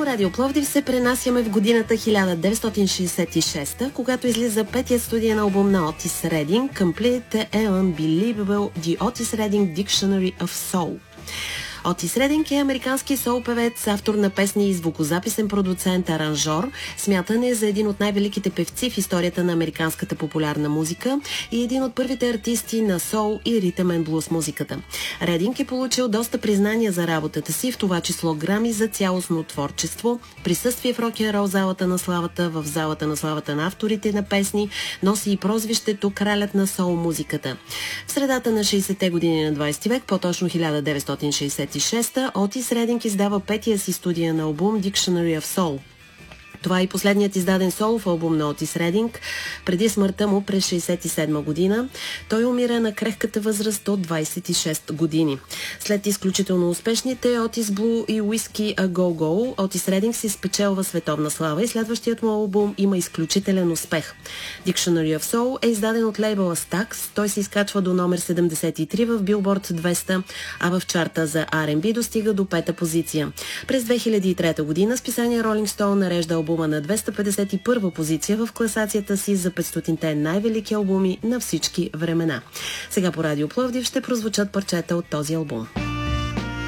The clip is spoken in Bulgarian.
по Радио Пловдив се пренасяме в годината 1966, когато излиза петият студиен албум на Отис Рединг, Complete and Unbelievable, The Otis Redding Dictionary of Soul. Отис Рединг е американски соул-певец, автор на песни и звукозаписен продуцент, аранжор, смятан е за един от най-великите певци в историята на американската популярна музика и един от първите артисти на соул и ритъм ен блус музиката. Рединг е получил доста признания за работата си, в това число грами за цялостно творчество, присъствие в рок-н-рол залата на славата, в залата на славата на авторите на песни, носи и прозвището кралят на соул музиката. В средата на 60-те години на 20 век, по-точно 1966, Отис Рединг издава петия си студиен албум Dictionary of Soul. Това е и последният издаден солов албум на Отис Рединг преди смъртта му през 1967 година. Той умира на крехката възраст от 26 години. След изключително успешните Otis Blue и Whiskey A Go Go, Отис Рединг си спечелва световна слава и следващият му албум има изключителен успех. Dictionary of Soul е издаден от лейбъла Stax. Той се изкачва до номер 73 в Billboard 200, а в чарта за R&B достига до пета позиция. През 2003 година списание Rolling Stone нарежда албума на 251 позиция в класацията си за 500-те най-велики албуми на всички времена. Сега по Радио Пловдив ще прозвучат парчета от този албум.